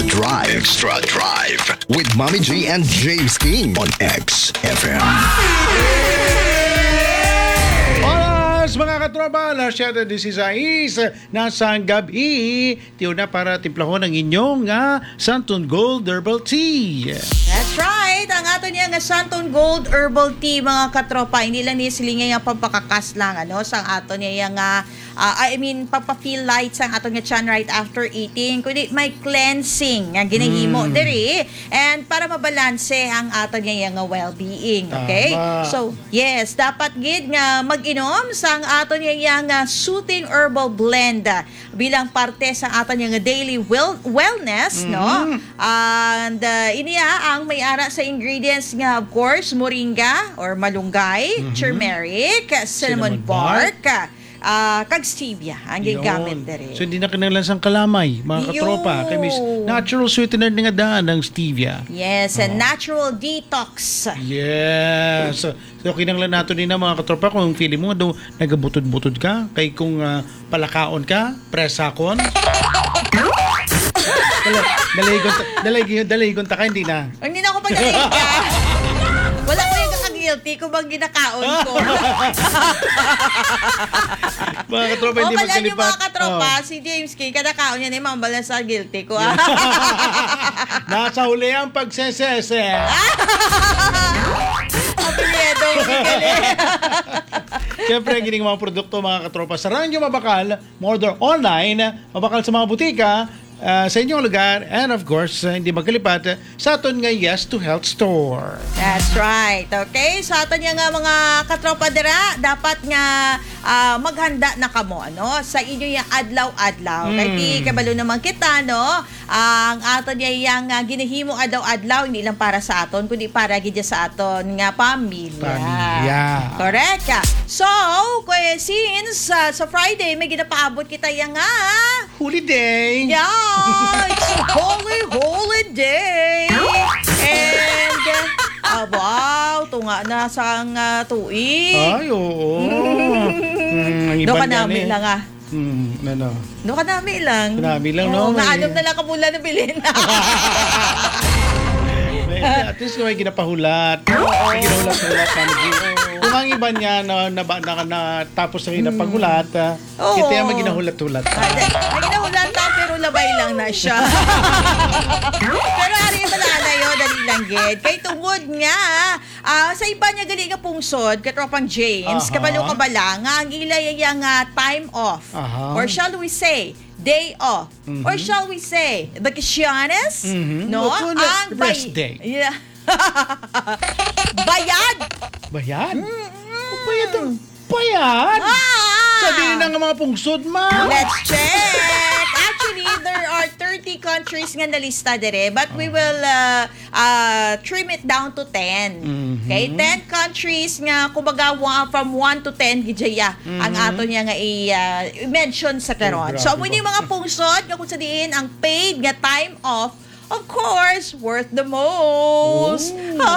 Extra Drive with Mommy G and James King on XFM. Oras mga katropa, alas 7:16 na sa gabi. Tiyo na para timplahon ang inyong Santon Gold Herbal Tea. That's right. Ang ato niya nga Santon Gold Herbal Tea, mga katropa. Hindi lang niya silinga yung pampakakas lang, sa ato niya yung pagpa-feel light sa ato nga chan right after eating. Kundi may cleansing nga ginahimo diri. And para mabalanse ang ato niya yung well-being. Okay? Tama. So, yes, dapat gid nga mag-inom sa ang ato niya yung soothing herbal blend bilang parte sa ato niya nga daily wellness, no? And iniya ang may ara sa ingredients nga, of course, moringa or malunggay, turmeric, cinnamon bark, kag stevia ang gigamit dere. So hindi na kailangan sang kalamay, mga katropa. Kay may natural sweetener nga daan ng stevia. Yes, and natural detox. Yes. So kinanglan nato din na mga katropa kung feeling mo daw nagabutod-butod ka, kay kung palakaon ka, presakon. Dalagon ta ka, hindi na. Hindi na ako pagkaiga. Wala ko yung guilty kung bang ginakaon ko. Mga katropa, hindi Pala magkalipat. yung mga katropa, si James King, kada kaon niya na mambala sa guilty ko. Nasa huli ang pagsesese. Apelyedo, Siyempre, gining mga produkto, mga katropa, sa Radyo Mabakal, order online, mabakal sa mga butika, sa inyong lugar, and of course, hindi magkalipat, sa aton nga Yes to Health Store. That's right. Okay? Sa aton nga mga katropa dira, dapat nga maghanda na kamo, sa inyo yung adlaw-adlaw. Kaya di kabalo naman kita, ang aton yung ginahimo adlaw-adlaw, hindi lang para sa aton, kundi para gidya sa aton nga pamilya. Correct. So, since sa Friday, may ginapaabot kita yung Holiday! yeah, it's a holy day. And, wow, tunga na sa tuig. Ay, oo. Do ka namin lang Ano? Do ka namin lang. Namin lang, no? Naanom na lang kamula na bilhin. At least may ginapahulat. May ginahulat-hulat namin. Kung ang iba niya na tapos na ginapaghulat, kita yung maginahulat-hulat. May ginahulat lang, pero labay lang na siya. Pero ari ba na yun, dali lang gid. Kay tungod nga, sa iba niya gali nga pungsod, katropang James, kabalo ka bala, nga ang ilay yung time off. Or shall we say, day off. Or shall we say, vacaciones? No? Ang rest day. Yeah. Bayad! Bayad? Bayad ang bayad? Sabihin na nga mga pungsod, ma. Let's check! Actually, there are 30 countries nga nalista dire, but we will trim it down to 10. Okay? 10 countries nga, kumbaga, from 1 to 10, gidya ang ato niya nga i-mention sa karon. So, muna yung mga pungsod, nga kung sa diin, ang paid nga time off, of course, worth the most.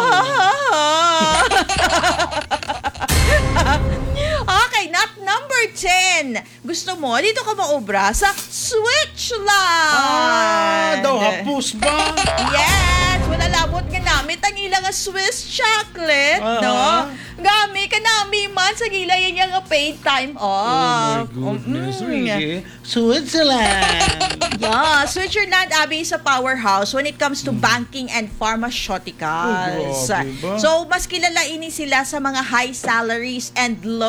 Okay, number 10. Gusto mo, dito ka maobra sa Switzerland. Daw hapus ba? Yes, wala labot nga namit ang ilang Swiss chocolate, no? Gami ka nami man sa gila yan yung paid time off. Oh my goodness, really? Switzerland. Yeah, Switzerland, Abby, is a powerhouse when it comes to banking and pharmaceuticals. Grabe ba? So, mas kilala ini sila sa mga high salaries and low